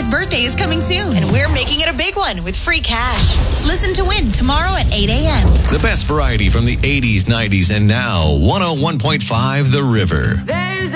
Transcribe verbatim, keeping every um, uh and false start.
thirtieth birthday is coming soon, and we're making it a big one with free cash. Listen to win tomorrow at eight a.m. The best variety from the eighties, nineties, and now. one oh one point five The River. There's